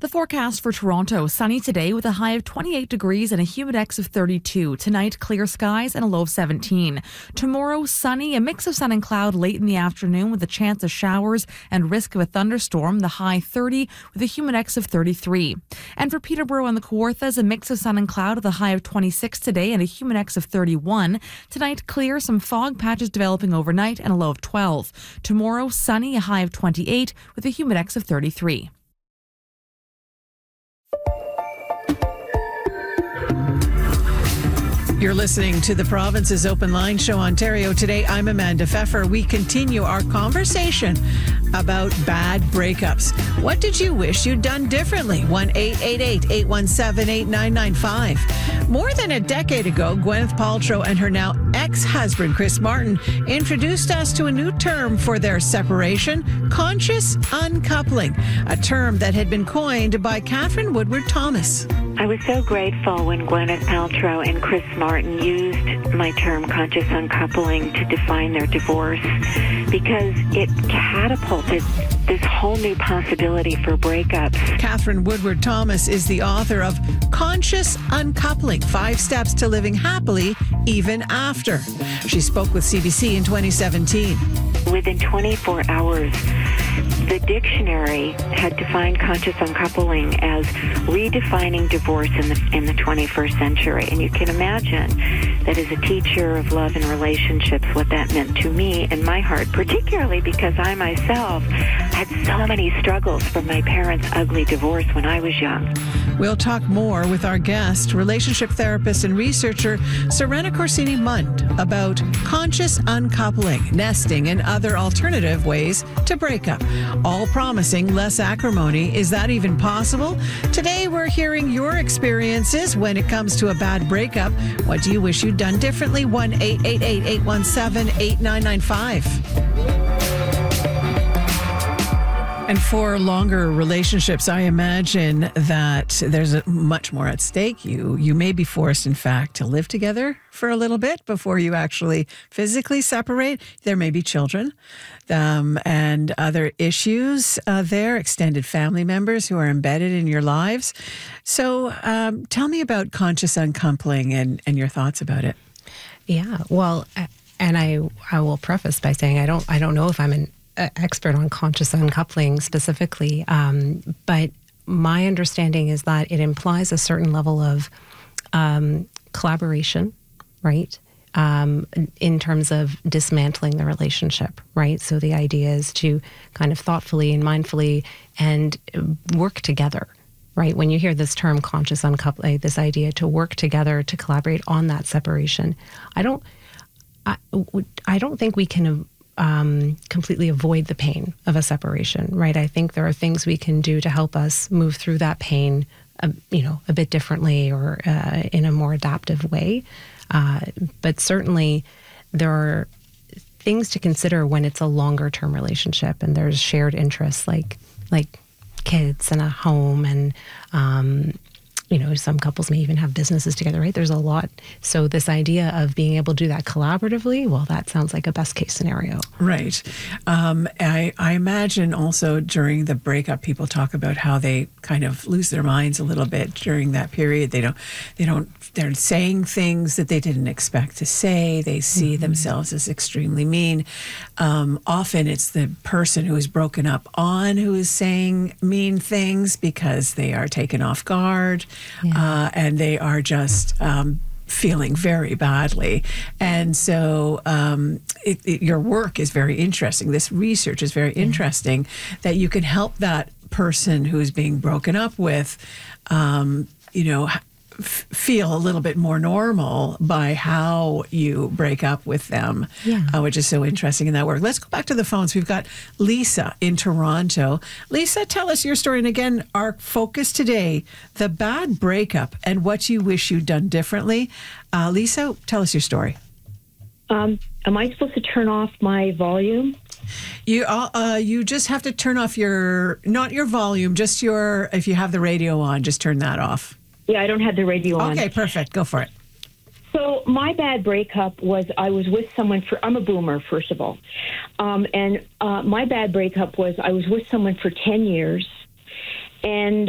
The forecast for Toronto, sunny today with a high of 28 degrees and a humidex of 32. Tonight, clear skies and a low of 17. Tomorrow, sunny, a mix of sun and cloud late in the afternoon with a chance of showers and risk of a thunderstorm. The high 30 with a humidex of 33. And for Peterborough and the Kawarthas, a mix of sun and cloud with a high of 26 today and a humidex of 31. Tonight, clear, some fog patches developing overnight and a low of 12. Tomorrow, sunny, a high of 28 with a humidex of 33. You're listening to the Province's Open Line Show, Ontario. Today, I'm Amanda Pfeffer. We continue our conversation about bad breakups. What did you wish you'd done differently? 1-888-817-8995. More than a decade ago, Gwyneth Paltrow and her now ex-husband, Chris Martin, introduced us to a new term for their separation, conscious uncoupling, a term that had been coined by Catherine Woodward Thomas. I was so grateful when Gwyneth Paltrow and Chris Martin used my term conscious uncoupling to define their divorce, because it catapulted this whole new possibility for breakups. Catherine Woodward Thomas is the author of Conscious Uncoupling, 5 Steps to Living Happily Even After. She spoke with CBC in 2017. Within 24 hours, the dictionary had defined conscious uncoupling as redefining divorce in the 21st century. And you can imagine that as a teacher of love and relationships, what that meant to me and my heart, particularly because I myself had so many struggles from my parents' ugly divorce when I was young. We'll talk more with our guest, relationship therapist and researcher Serena Corsini Mund, about conscious uncoupling, nesting, and other alternative ways to break up, all promising less acrimony. Is that even possible? Today, we're hearing your experiences when it comes to a bad breakup. What do you wish you'd done differently? 1-888-817-8995. And for longer relationships, I imagine that there's much more at stake. You may be forced, in fact, to live together for a little bit before you actually physically separate. There may be children and other issues there, extended family members who are embedded in your lives. So tell me about conscious uncoupling and your thoughts about it. Yeah, well, and I will preface by saying I don't know if I'm an expert on conscious uncoupling specifically, but my understanding is that it implies a certain level of collaboration, right? In terms of dismantling the relationship, right? So the idea is to kind of thoughtfully and mindfully and work together, right? When you hear this term conscious uncoupling, this idea to work together to collaborate on that separation, I don't think we can completely avoid the pain of a separation, right? I think there are things we can do to help us move through that pain, a bit differently or in a more adaptive way. But certainly there are things to consider when it's a longer term relationship and there's shared interests like kids and a home and, some couples may even have businesses together, right? There's a lot. So this idea of being able to do that collaboratively, well, that sounds like a best case scenario. Right. I imagine also during the breakup, people talk about how they kind of lose their minds a little bit during that period. They're saying things that they didn't expect to say. They see themselves as extremely mean. Often it's the person who is broken up on who is saying mean things because they are taken off guard. Yeah. And they are just feeling very badly. And so your work is very interesting. This research is very interesting that you can help that person who is being broken up with, feel a little bit more normal by how you break up with them, which is so interesting in that work. Let's go back to the phones. We've got Lisa in Toronto. Lisa, tell us your story. And again, our focus today, the bad breakup and what you wish you'd done differently. Lisa, tell us your story. Am I supposed to turn off my volume? You just have to turn off not your volume, just if you have the radio on, just turn that off. Yeah, I don't have the radio on. Okay, perfect. Go for it. So my bad breakup was I was with someone I'm a boomer, first of all. My bad breakup was I was with someone for 10 years. And